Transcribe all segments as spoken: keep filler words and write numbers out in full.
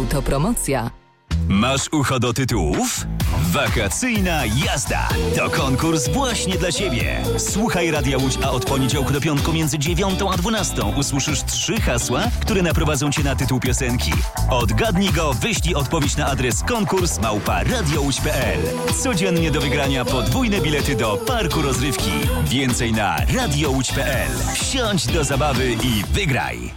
Autopromocja. Masz ucho do tytułów? Wakacyjna jazda to konkurs właśnie dla Ciebie. Słuchaj Radia Łódź, a od poniedziałku do piątku między dziewiątą a dwunastą usłyszysz trzy hasła, które naprowadzą Cię na tytuł piosenki. Odgadnij go, wyślij odpowiedź na adres konkurs małpa radiołódź kropka p l. Codziennie do wygrania podwójne bilety do parku rozrywki. Więcej na radiołódź kropka p l. Wsiądź do zabawy i wygraj.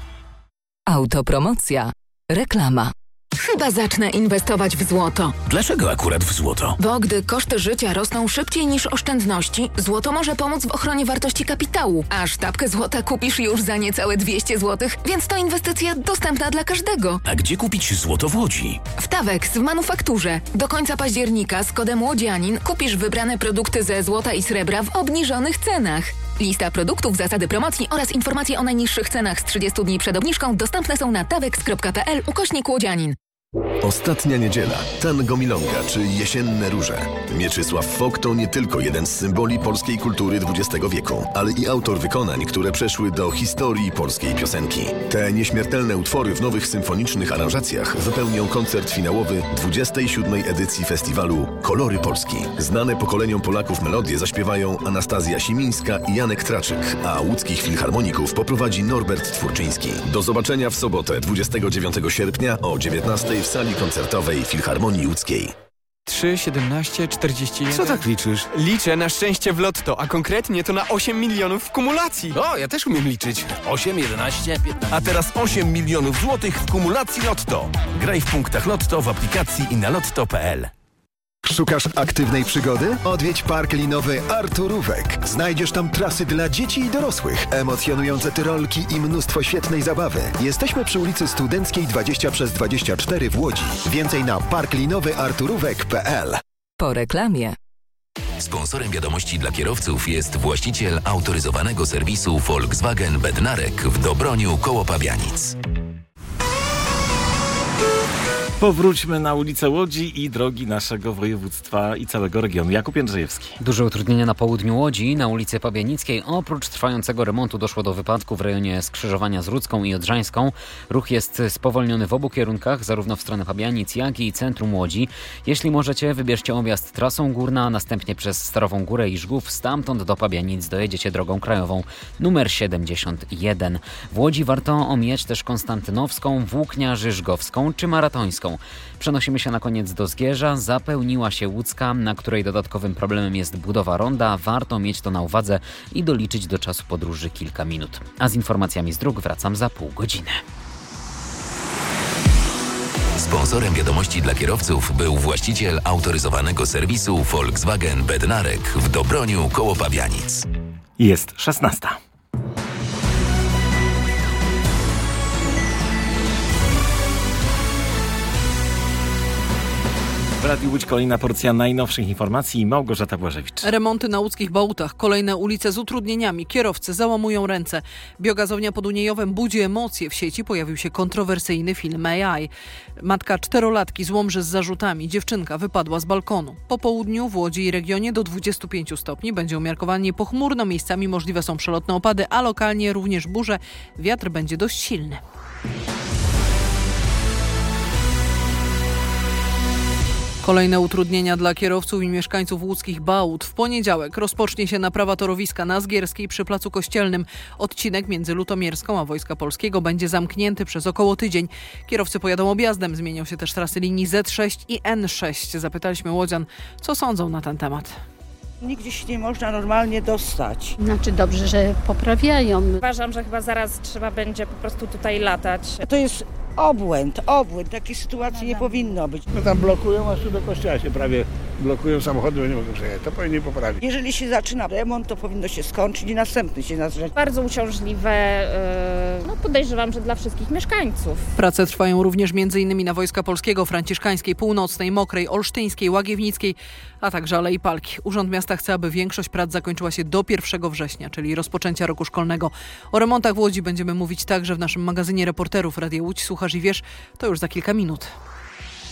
Autopromocja. Reklama. Chyba zacznę inwestować w złoto. Dlaczego akurat w złoto? Bo gdy koszty życia rosną szybciej niż oszczędności, złoto może pomóc w ochronie wartości kapitału. A sztabkę złota kupisz już za niecałe dwieście złotych, więc to inwestycja dostępna dla każdego. A gdzie kupić złoto w Łodzi? W Tawex w manufakturze. Do końca października z kodem Łodzianin kupisz wybrane produkty ze złota i srebra w obniżonych cenach. Lista produktów, zasady promocji oraz informacje o najniższych cenach z trzydziestu dni przed obniżką dostępne są na tawex kropka p l ukośnik łodzianin. Ostatnia niedziela, tango milonga czy jesienne róże. Mieczysław Fok to nie tylko jeden z symboli polskiej kultury dwudziestego wieku, ale i autor wykonań, które przeszły do historii polskiej piosenki. Te nieśmiertelne utwory w nowych symfonicznych aranżacjach wypełnią koncert finałowy dwudziestej siódmej edycji festiwalu Kolory Polski. Znane pokoleniom Polaków melodie zaśpiewają Anastazja Simińska i Janek Traczyk, a łódzkich filharmoników poprowadzi Norbert Twórczyński. Do zobaczenia w sobotę dwudziestego dziewiątego sierpnia o dziewiętnastej w sali koncertowej Filharmonii Łódzkiej. trzy, siedemnaście, czterdzieści jeden. Co tak liczysz? Liczę na szczęście w lotto, a konkretnie to na osiem milionów w kumulacji. O, ja też umiem liczyć. osiem, jedenaście, piętnaście. A teraz osiem milionów złotych w kumulacji Lotto. Graj w punktach Lotto w aplikacji i na lotto kropka p l. Szukasz aktywnej przygody? Odwiedź park linowy Arturówek. Znajdziesz tam trasy dla dzieci i dorosłych, emocjonujące tyrolki i mnóstwo świetnej zabawy. Jesteśmy przy ulicy Studenckiej dwadzieścia przez dwadzieścia cztery w Łodzi. Więcej na park linowy arturówek kropka p l. Po reklamie. Sponsorem wiadomości dla kierowców jest właściciel autoryzowanego serwisu Volkswagen Bednarek w Dobroniu koło Pabianic. Powróćmy na ulicę Łodzi i drogi naszego województwa i całego regionu. Jakub Jędrzejewski. Duże utrudnienia na południu Łodzi, na ulicy Pabianickiej. Oprócz trwającego remontu doszło do wypadku w rejonie skrzyżowania z Rudzką i Odrzańską. Ruch jest spowolniony w obu kierunkach, zarówno w stronę Pabianic, jak i centrum Łodzi. Jeśli możecie, wybierzcie objazd trasą Górna, następnie przez Starową Górę i Żgów. Stamtąd do Pabianic dojedziecie drogą krajową numer siedemdziesiąt jeden. W Łodzi warto omijać też Konstantynowską, Włóknia-Żyżgowską czy Maratońską. Przenosimy się na koniec do Zgierza. Zapełniła się Łódzka, na której dodatkowym problemem jest budowa ronda. Warto mieć to na uwadze i doliczyć do czasu podróży kilka minut. A z informacjami z dróg wracam za pół godziny. Sponsorem wiadomości dla kierowców był właściciel autoryzowanego serwisu Volkswagen Bednarek w Dobroniu koło Pabianic. Jest szesnasta. W Radiu Łódź kolejna porcja najnowszych informacji. Małgorzata Błażewicz. Remonty na łódzkich Bałutach, kolejne ulice z utrudnieniami, kierowcy załamują ręce. Biogazownia pod Uniejowem budzi emocje. W sieci pojawił się kontrowersyjny film A I. Matka czterolatki z Łomży z zarzutami. Dziewczynka wypadła z balkonu. Po południu w Łodzi i regionie do dwudziestu pięciu stopni. Będzie umiarkowanie pochmurno, miejscami możliwe są przelotne opady, a lokalnie również burze. Wiatr będzie dość silny. Kolejne utrudnienia dla kierowców i mieszkańców łódzkich Bałut. W poniedziałek rozpocznie się naprawa torowiska na Zgierskiej przy Placu Kościelnym. Odcinek między Lutomierską a Wojska Polskiego będzie zamknięty przez około tydzień. Kierowcy pojadą objazdem. Zmienią się też trasy linii Z sześć i N sześć. Zapytaliśmy łodzian, co sądzą na ten temat. Nigdzie się nie można normalnie dostać. Znaczy dobrze, że poprawiają. Uważam, że chyba zaraz trzeba będzie po prostu tutaj latać. To jest obłęd, obłęd. Takiej sytuacji nie powinno być. No tam blokują, aż tu do kościoła się prawie blokują samochody, bo nie mogą przejechać. To powinni poprawić. Jeżeli się zaczyna remont, to powinno się skończyć i następny się zacząć. Bardzo uciążliwe, yy, no podejrzewam, że dla wszystkich mieszkańców. Prace trwają również m.in. na Wojska Polskiego, Franciszkańskiej, Północnej, Mokrej, Olsztyńskiej, Łagiewnickiej, a także Alei Palki. Urząd Miasta chce, aby większość prac zakończyła się do pierwszego września, czyli rozpoczęcia roku szkolnego. O remontach w Łodzi będziemy mówić także w naszym magazynie reporterów Radia Łódź. Słuchasz i wiesz, to już za kilka minut.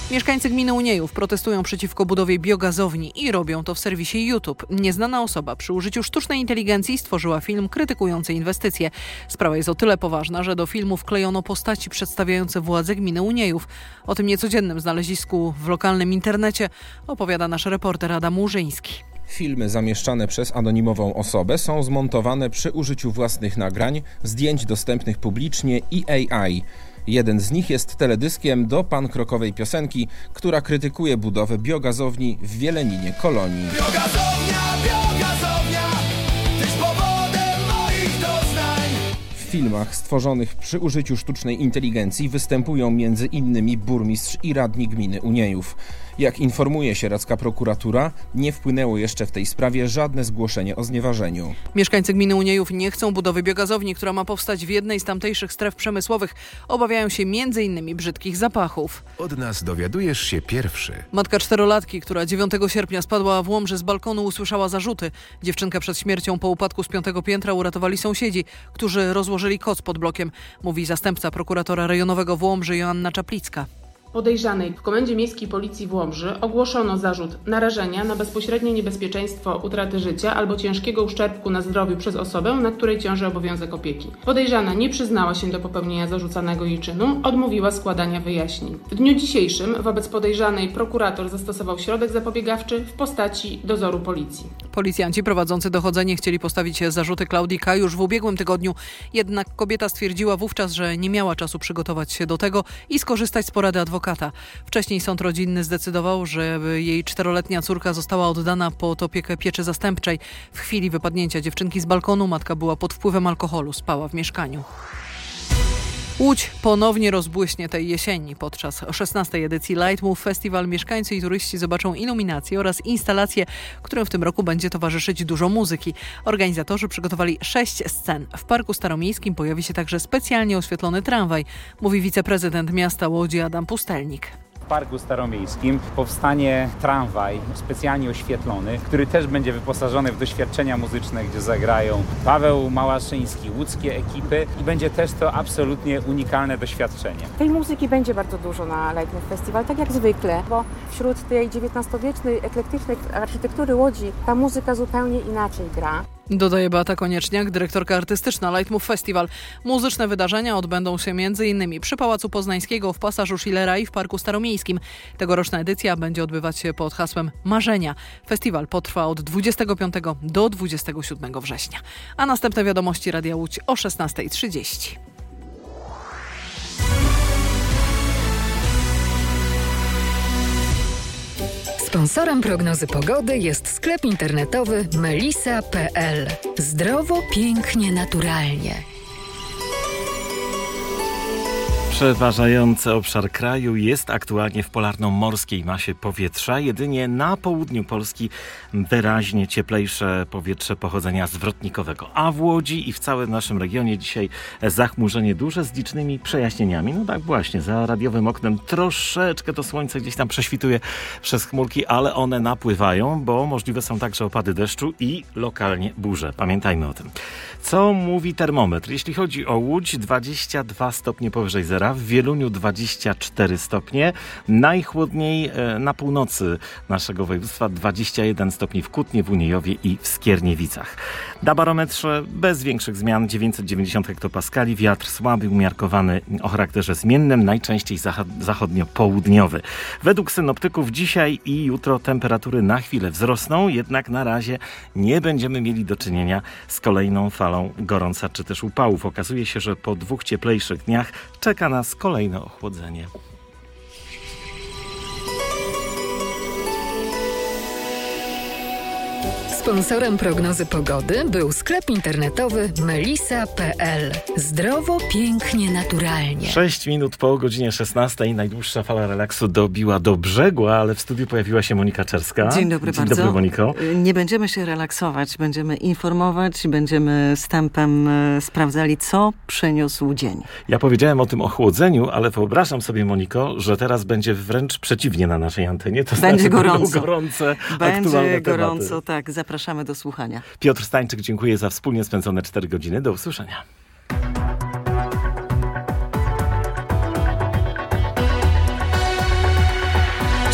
Mieszkańcy gminy Uniejów protestują przeciwko budowie biogazowni i robią to w serwisie YouTube. Nieznana osoba przy użyciu sztucznej inteligencji stworzyła film krytykujący inwestycje. Sprawa jest o tyle poważna, że do filmu wklejono postaci przedstawiające władze gminy Uniejów. O tym niecodziennym znalezisku w lokalnym internecie opowiada nasz reporter Adam Łużyński. Filmy zamieszczane przez anonimową osobę są zmontowane przy użyciu własnych nagrań, zdjęć dostępnych publicznie i A I. Jeden z nich jest teledyskiem do pankrokowej piosenki, która krytykuje budowę biogazowni w Wieleninie Kolonii. Biogazownia, biogazownia, tyś powodem moich doznań. W filmach stworzonych przy użyciu sztucznej inteligencji występują między innymi burmistrz i radni gminy Uniejów. Jak informuje sieradzka prokuratura, nie wpłynęło jeszcze w tej sprawie żadne zgłoszenie o znieważeniu. Mieszkańcy gminy Uniejów nie chcą budowy biogazowni, która ma powstać w jednej z tamtejszych stref przemysłowych. Obawiają się między innymi brzydkich zapachów. Od nas dowiadujesz się pierwszy. Matka czterolatki, która dziewiątego sierpnia spadła w Łomży z balkonu, usłyszała zarzuty. Dziewczynkę przed śmiercią po upadku z piątego piętra uratowali sąsiedzi, którzy rozłożyli koc pod blokiem, mówi zastępca prokuratora rejonowego w Łomży Joanna Czaplicka. Podejrzanej w Komendzie Miejskiej Policji w Łomży ogłoszono zarzut narażenia na bezpośrednie niebezpieczeństwo utraty życia albo ciężkiego uszczerbku na zdrowiu przez osobę, na której ciąży obowiązek opieki. Podejrzana nie przyznała się do popełnienia zarzucanego jej czynu, odmówiła składania wyjaśnień. W dniu dzisiejszym wobec podejrzanej prokurator zastosował środek zapobiegawczy w postaci dozoru policji. Policjanci prowadzący dochodzenie chcieli postawić zarzuty Klaudii K. już w ubiegłym tygodniu, jednak kobieta stwierdziła wówczas, że nie miała czasu przygotować się do tego i skorzystać z porady adwokata. Wcześniej sąd rodzinny zdecydował, żeby jej czteroletnia córka została oddana pod opiekę pieczy zastępczej. W chwili wypadnięcia dziewczynki z balkonu matka była pod wpływem alkoholu, spała w mieszkaniu. Łódź ponownie rozbłyśnie tej jesieni. Podczas szesnastej edycji Light Move Festival mieszkańcy i turyści zobaczą iluminacje oraz instalacje, którym w tym roku będzie towarzyszyć dużo muzyki. Organizatorzy przygotowali sześć scen. W Parku Staromiejskim pojawi się także specjalnie oświetlony tramwaj, mówi wiceprezydent miasta Łodzi Adam Pustelnik. W Parku Staromiejskim powstanie tramwaj specjalnie oświetlony, który też będzie wyposażony w doświadczenia muzyczne, gdzie zagrają Paweł Małaszyński, łódzkie ekipy i będzie też to absolutnie unikalne doświadczenie. Tej muzyki będzie bardzo dużo na Light Move Festival, tak jak zwykle, bo wśród tej dziewiętnastowiecznej, eklektycznej architektury Łodzi ta muzyka zupełnie inaczej gra. Dodaje Beata Konieczniak, dyrektorka artystyczna Light Move Festival. Muzyczne wydarzenia odbędą się między innymi przy Pałacu Poznańskiego, w Pasażu Schillera i w Parku Staromiejskim. Tegoroczna edycja będzie odbywać się pod hasłem Marzenia. Festiwal potrwa od dwudziestego piątego do dwudziestego siódmego września. A następne wiadomości Radia Łódź o szesnasta trzydzieści. Sponsorem prognozy pogody jest sklep internetowy melisa kropka pe el. Zdrowo, pięknie, naturalnie. Przeważający obszar kraju jest aktualnie w polarno-morskiej masie powietrza. Jedynie na południu Polski wyraźnie cieplejsze powietrze pochodzenia zwrotnikowego. A w Łodzi i w całym naszym regionie dzisiaj zachmurzenie duże z licznymi przejaśnieniami. No tak właśnie, za radiowym oknem troszeczkę to słońce gdzieś tam prześwituje przez chmurki, ale one napływają, bo możliwe są także opady deszczu i lokalnie burze. Pamiętajmy o tym. Co mówi termometr? Jeśli chodzi o Łódź, dwadzieścia dwa stopnie powyżej zera, w Wieluniu dwadzieścia cztery stopnie, najchłodniej na północy naszego województwa dwadzieścia jeden stopni w Kutnie, w Uniejowie i w Skierniewicach. Na barometrze bez większych zmian dziewięćset dziewięćdziesiąt hektopaskali, wiatr słaby, umiarkowany o charakterze zmiennym, najczęściej zachodnio-południowy. Według synoptyków dzisiaj i jutro temperatury na chwilę wzrosną, jednak na razie nie będziemy mieli do czynienia z kolejną falą gorąca czy też upałów. Okazuje się, że po dwóch cieplejszych dniach czeka nas kolejne ochłodzenie. Sponsorem prognozy pogody był sklep internetowy melisa kropka pe el. Zdrowo, pięknie, naturalnie. sześć minut po godzinie szesnastej najdłuższa fala relaksu dobiła do brzegu, ale w studiu pojawiła się Monika Czerska. Dzień dobry Dzień bardzo. dobry, Moniko. Nie będziemy się relaksować, będziemy informować, będziemy stępem sprawdzali, co przyniósł dzień. Ja powiedziałem o tym ochłodzeniu, ale wyobrażam sobie, Moniko, że teraz będzie wręcz przeciwnie na naszej antenie. To będzie znaczy, gorąco. gorące, będzie gorąco, tematy. Tak. Zapraszamy do słuchania. Piotr Stańczyk, dziękuję za wspólnie spędzone cztery godziny. Do usłyszenia.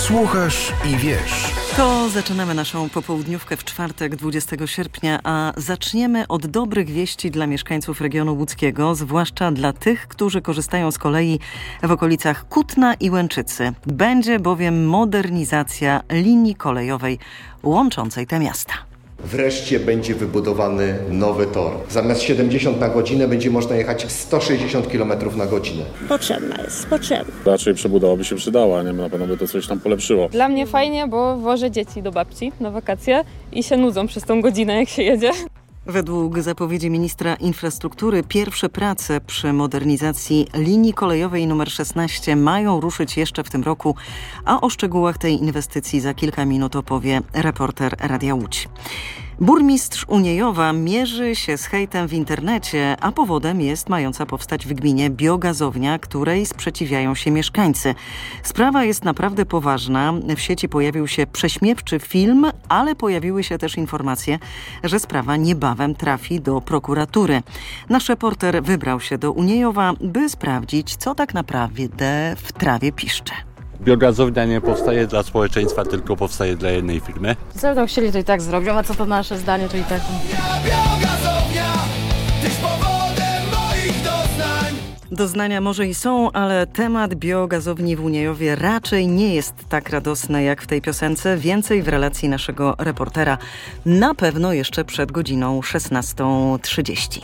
Słuchasz i wiesz. To zaczynamy naszą popołudniówkę w czwartek, dwudziestego sierpnia, a zaczniemy od dobrych wieści dla mieszkańców regionu łódzkiego, zwłaszcza dla tych, którzy korzystają z kolei w okolicach Kutna i Łęczycy. Będzie bowiem modernizacja linii kolejowej łączącej te miasta. Wreszcie będzie wybudowany nowy tor. Zamiast siedemdziesiąt na godzinę będzie można jechać sto sześćdziesiąt kilometrów na godzinę. Potrzebna jest, potrzebna. Raczej przebudowa by się przydała, nie? Na pewno by to coś tam polepszyło. Dla mnie fajnie, bo wożę dzieci do babci na wakacje i się nudzą przez tą godzinę, jak się jedzie. Według zapowiedzi ministra infrastruktury pierwsze prace przy modernizacji linii kolejowej nr szesnaście mają ruszyć jeszcze w tym roku, a o szczegółach tej inwestycji za kilka minut opowie reporter Radia Łódź. Burmistrz Uniejowa mierzy się z hejtem w internecie, a powodem jest mająca powstać w gminie biogazownia, której sprzeciwiają się mieszkańcy. Sprawa jest naprawdę poważna. W sieci pojawił się prześmiewczy film, ale pojawiły się też informacje, że sprawa niebawem trafi do prokuratury. Nasz reporter wybrał się do Uniejowa, by sprawdzić, co tak naprawdę w trawie piszcze. Biogazownia nie powstaje dla społeczeństwa, tylko powstaje dla jednej firmy. Co będą chcieli, to i tak zrobią, a co to nasze zdanie, to i tak. Biogazownia, tyś powodem moich doznań. Doznania może i są, ale temat biogazowni w Uniejowie raczej nie jest tak radosny jak w tej piosence. Więcej w relacji naszego reportera, na pewno jeszcze przed godziną szesnastą trzydzieści.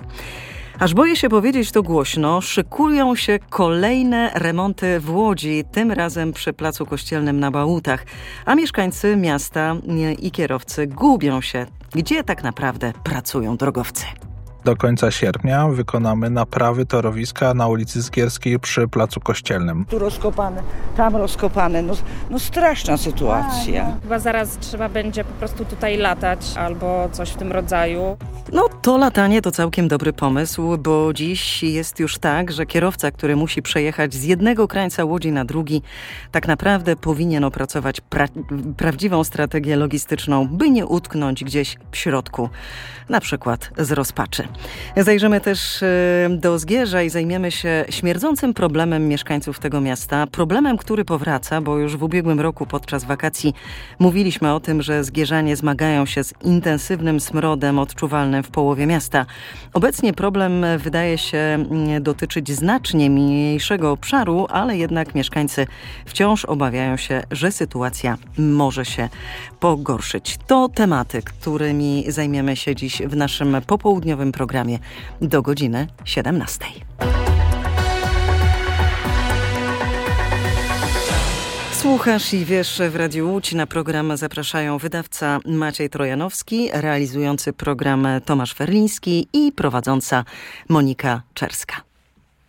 Aż boję się powiedzieć to głośno, szykują się kolejne remonty w Łodzi, tym razem przy Placu Kościelnym na Bałutach, a mieszkańcy miasta i kierowcy gubią się, gdzie tak naprawdę pracują drogowcy. Do końca sierpnia wykonamy naprawy torowiska na ulicy Zgierskiej przy Placu Kościelnym. Tu rozkopane, tam rozkopane, no, no straszna sytuacja. Chyba zaraz trzeba będzie po prostu tutaj latać albo coś w tym rodzaju. No to latanie to całkiem dobry pomysł, bo dziś jest już tak, że kierowca, który musi przejechać z jednego krańca Łodzi na drugi, tak naprawdę powinien opracować pra- prawdziwą strategię logistyczną, by nie utknąć gdzieś w środku, na przykład z rozpaczy. Zajrzymy też do Zgierza i zajmiemy się śmierdzącym problemem mieszkańców tego miasta. Problemem, który powraca, bo już w ubiegłym roku podczas wakacji mówiliśmy o tym, że zgierzanie zmagają się z intensywnym smrodem odczuwalnym w połowie miasta. Obecnie problem wydaje się dotyczyć znacznie mniejszego obszaru, ale jednak mieszkańcy wciąż obawiają się, że sytuacja może się pogorszyć. To tematy, którymi zajmiemy się dziś w naszym popołudniowym programie do godziny siedemnastej. Słuchasz i wiesz w Radiu Łódź. Na program zapraszają wydawca Maciej Trojanowski, realizujący program Tomasz Ferliński i prowadząca Monika Czerska.